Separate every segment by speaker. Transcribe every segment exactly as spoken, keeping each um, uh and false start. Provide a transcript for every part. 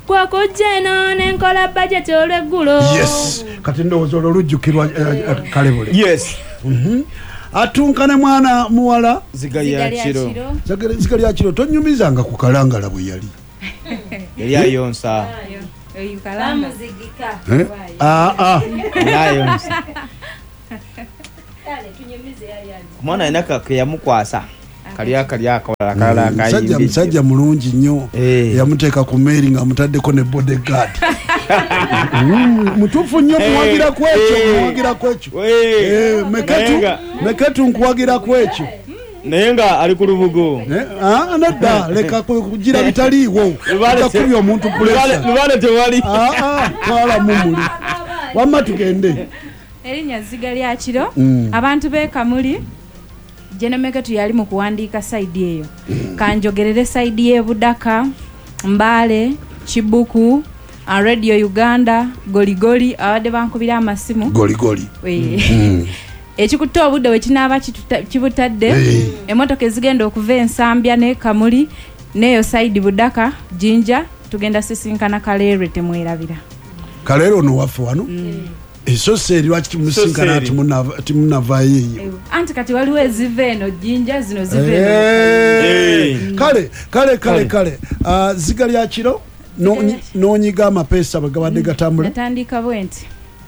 Speaker 1: kwa kujeno nenkola budget olweggulo.
Speaker 2: Yes kati ndowooza olwo lujjukirwa Kalebule.
Speaker 3: Yes.
Speaker 2: Mhm. Atunkane mwana muwala
Speaker 3: ziga ya kiro
Speaker 2: ziga lya kiro tonyumizanga ku kalangala bwe yali
Speaker 3: yali ayonsa
Speaker 1: Yukalanga zigika.
Speaker 2: ah ah
Speaker 3: ayonsa mwana inaka yamukwasa kaliya kaliya kala kala kayi
Speaker 2: sajja msajja mulungi nnyo yamuteeka ku mailing amutaddeko ne bodyguard mutufu nnyo kuwagira kwekyo kuwagira kwekyo eh meketu meketu nkuwagira kwekyo
Speaker 3: nayenga ali ku lubugo
Speaker 2: ah nadda leka kugira bitaliwo takubya omuntu pressure
Speaker 3: lubale tewali
Speaker 2: ah ah twala mumuli wamma tugende
Speaker 1: Erinya ziga lya kiro abantu be Kamuli Jenemeketu yali mu kuwandiika side eyo kanjogerere side ye Budaka Mbale Chibuku a Radio Uganda Goligoli abade bankubira amasimu
Speaker 2: Goligoli
Speaker 1: mm. Ekikutte obudde we kinaaba kibutadde emotoka ezigenda okuva Ensambya ne Kamuli neyo side Budaka Jinja tugenda sisinkana Kalere temwerabira
Speaker 2: Kalere no wafu wano mm. Eso seri lwaki musinkana ati munava ati munavaye
Speaker 1: anti kati waliwo eziveno Jinja zino ziveno
Speaker 2: hey. hey. kale kale kale kale uh, ziga lya kiro no no nyiga amapesa bagabadde gatambula
Speaker 1: natandika bwenti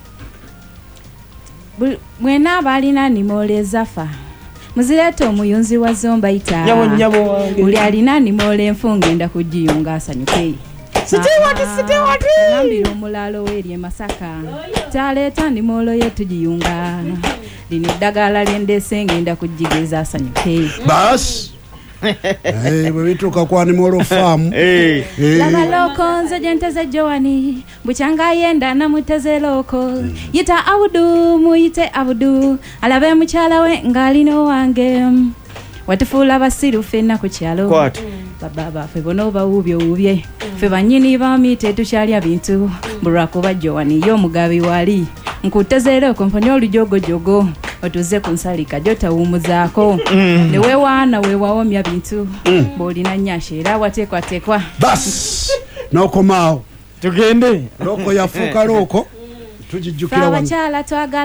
Speaker 1: mwena abalina nimole zafa muzileta omuyunzi wa zomba ita
Speaker 3: nyabo nyabo wange
Speaker 1: uli alina nimole enfunga enda kujiyunga asanyuke
Speaker 3: site wati site wati
Speaker 1: nambira omulalo weri Masaka taleta nimolo yetu jiyunga lino dagala lendese ngenda kujigeza asanyuke
Speaker 2: bas eh bwe bituka kwa nimolo farm
Speaker 3: eh
Speaker 1: laba loko nze jenteze Joani buchanga yenda na muteze loko yita abudu muyite abudu alabe muchala we ngalino wange watufula basiru fena ku kyalo
Speaker 3: kwat
Speaker 1: baba fe bono ba ubye ubye fe banyini ba mite tushali abintu burakuba Joani yo mugabi wali nkutezere kompanyo lujogo jogo otuze kunsalika jota wumuzaako mm. newe wana we waomya bintu mm. bolina nyashera watekwa tekwa
Speaker 2: bas nokomao
Speaker 3: tugende
Speaker 2: loko yafuka loko tujijukira
Speaker 1: wangu